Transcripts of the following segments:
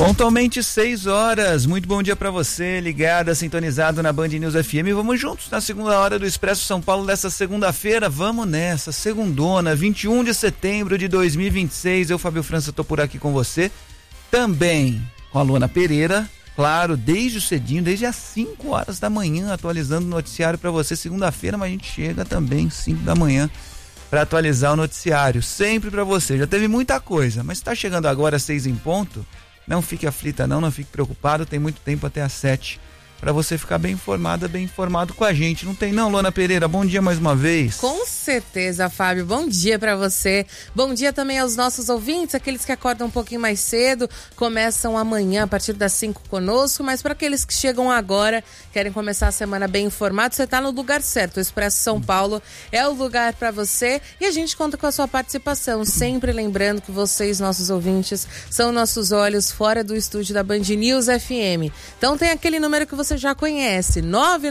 Pontualmente 6 horas, muito bom dia pra você, ligada, sintonizado na Band News FM. Vamos juntos na segunda hora do Expresso São Paulo dessa segunda-feira. Vamos nessa, segundona, 21 de setembro de 2026. Eu, Fábio França, tô por aqui com você. Também com a Luana Pereira, claro, desde o cedinho, desde as 5 horas da manhã, atualizando o noticiário pra você. Segunda-feira, mas a gente chega também 5 da manhã pra atualizar o noticiário, sempre pra você. Já teve muita coisa, mas se tá chegando agora às 6 em ponto, não fique aflita não fique preocupado, tem muito tempo até às 7 para você ficar bem informada, bem informado com a gente. Não tem não, Luana Pereira? Bom dia mais uma vez. Com certeza, Fábio. Bom dia para você. Bom dia também aos nossos ouvintes, aqueles que acordam um pouquinho mais cedo, começam amanhã a partir das 5 conosco, mas para aqueles que chegam agora, querem começar a semana bem informado, você tá no lugar certo. O Expresso São Paulo é o lugar para você e a gente conta com a sua participação, sempre lembrando que vocês, nossos ouvintes, são nossos olhos fora do estúdio da Band News FM. Então tem aquele número que você já conhece,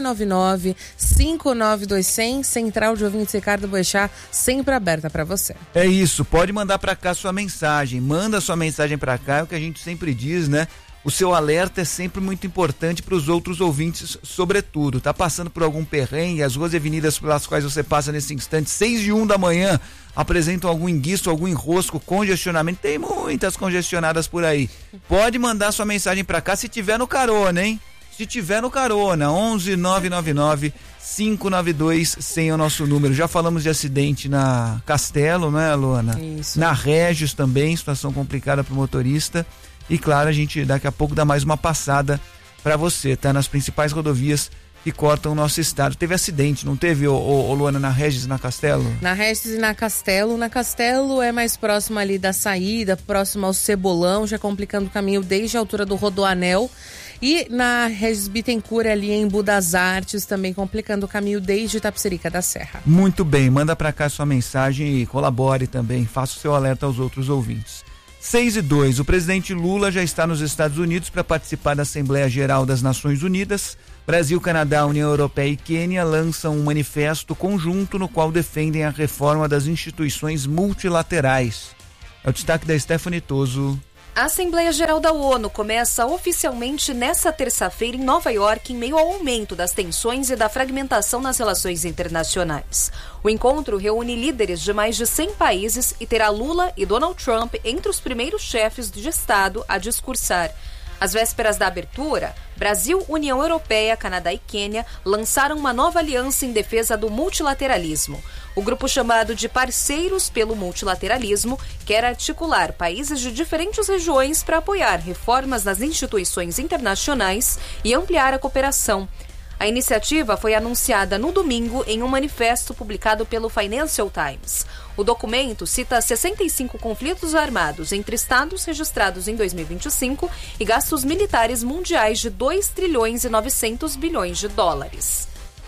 999-592-100, Central de Ouvintes Ricardo Boechat, sempre aberta para você. É isso, pode mandar para cá sua mensagem, manda sua mensagem para cá, é o que a gente sempre diz, né? O seu alerta é sempre muito importante para os outros ouvintes, sobretudo. Tá passando por algum perrengue, as ruas e avenidas pelas quais você passa nesse instante, 6:01 da manhã, apresentam algum enguiço, algum enrosco, congestionamento, tem muitas congestionadas por aí. Pode mandar sua mensagem para cá se tiver no carona, hein? Se tiver no carona, 11-999-592-100 é o nosso número. Já falamos de acidente na Castelo, né, Luana? Isso. Na Regis também, situação complicada pro motorista. E claro, a gente daqui a pouco dá mais uma passada para você, tá? Nas principais rodovias que cortam o nosso estado. Teve acidente, não teve, Luana, na Regis e na Castelo? Na Regis e na Castelo. Na Castelo é mais próximo ali da saída, próximo ao Cebolão, já complicando o caminho desde a altura do Rodoanel. E na Regis Bittencourt, ali em Budas Artes, também complicando o caminho desde Itapecerica da Serra. Muito bem, manda para cá sua mensagem e colabore também, faça o seu alerta aos outros ouvintes. 6:02, o presidente Lula já está nos Estados Unidos para participar da Assembleia Geral das Nações Unidas. Brasil, Canadá, União Europeia e Quênia lançam um manifesto conjunto no qual defendem a reforma das instituições multilaterais. É o destaque da Stephanie Toso. A Assembleia Geral da ONU começa oficialmente nesta terça-feira em Nova York, em meio ao aumento das tensões e da fragmentação nas relações internacionais. O encontro reúne líderes de mais de 100 países e terá Lula e Donald Trump entre os primeiros chefes de Estado a discursar. Às vésperas da abertura, Brasil, União Europeia, Canadá e Quênia lançaram uma nova aliança em defesa do multilateralismo. O grupo chamado de Parceiros pelo Multilateralismo quer articular países de diferentes regiões para apoiar reformas nas instituições internacionais e ampliar a cooperação. A iniciativa foi anunciada no domingo em um manifesto publicado pelo Financial Times. O documento cita 65 conflitos armados entre estados registrados em 2025 e gastos militares mundiais de 2 trilhões e 900 bilhões de dólares.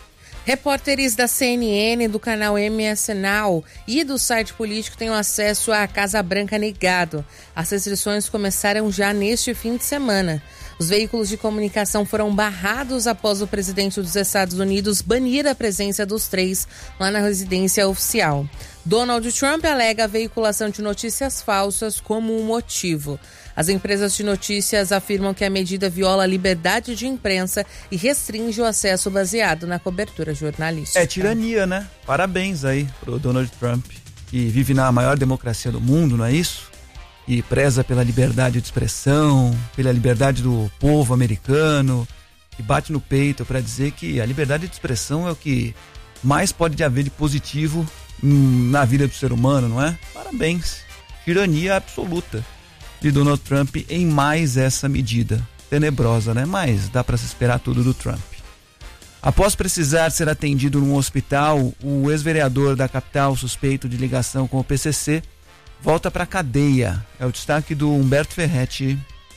Repórteres da CNN, do canal MS Now e do site político têm acesso à Casa Branca negado. As restrições começaram já neste fim de semana. Os veículos de comunicação foram barrados após o presidente dos Estados Unidos banir a presença dos 3 lá na residência oficial. Donald Trump alega a veiculação de notícias falsas como um motivo. As empresas de notícias afirmam que a medida viola a liberdade de imprensa e restringe o acesso baseado na cobertura jornalística. É tirania, né? Parabéns aí pro Donald Trump, que vive na maior democracia do mundo, não é isso? E preza pela liberdade de expressão, pela liberdade do povo americano, e bate no peito para dizer que a liberdade de expressão é o que mais pode haver de positivo na vida do ser humano, não é? Parabéns. Tirania absoluta de Donald Trump em mais essa medida. Tenebrosa, né? Mas dá para se esperar tudo do Trump. Após precisar ser atendido num hospital, o ex-vereador da capital, suspeito de ligação com o PCC, volta para a cadeia. É o destaque do Humberto Ferretti.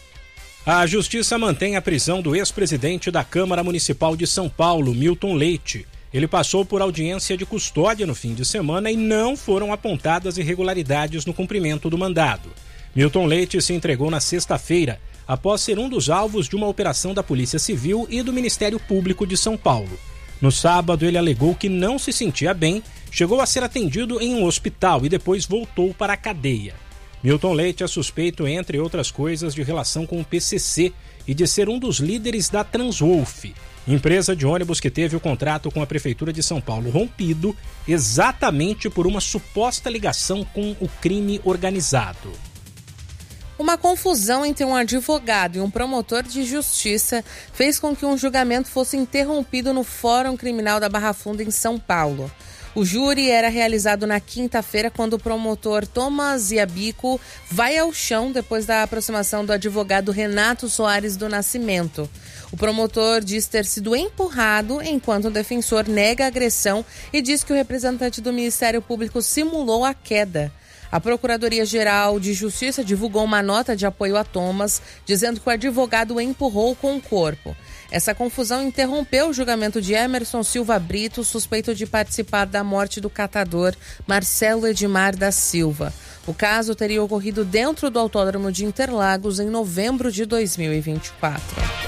A Justiça mantém a prisão do ex-presidente da Câmara Municipal de São Paulo, Milton Leite. Ele passou por audiência de custódia no fim de semana e não foram apontadas irregularidades no cumprimento do mandado. Milton Leite se entregou na sexta-feira, após ser um dos alvos de uma operação da Polícia Civil e do Ministério Público de São Paulo. No sábado, ele alegou que não se sentia bem, chegou a ser atendido em um hospital e depois voltou para a cadeia. Milton Leite é suspeito, entre outras coisas, de relação com o PCC e de ser um dos líderes da Transwolf, empresa de ônibus que teve o contrato com a Prefeitura de São Paulo rompido exatamente por uma suposta ligação com o crime organizado. Uma confusão entre um advogado e um promotor de justiça fez com que um julgamento fosse interrompido no Fórum Criminal da Barra Funda, em São Paulo. O júri era realizado na quinta-feira, quando o promotor Thomas Iabico vai ao chão depois da aproximação do advogado Renato Soares do Nascimento. O promotor diz ter sido empurrado, enquanto o defensor nega a agressão e diz que o representante do Ministério Público simulou a queda. A Procuradoria-Geral de Justiça divulgou uma nota de apoio a Thomas, dizendo que o advogado o empurrou com o corpo. Essa confusão interrompeu o julgamento de Emerson Silva Brito, suspeito de participar da morte do catador Marcelo Edmar da Silva. O caso teria ocorrido dentro do Autódromo de Interlagos em novembro de 2024.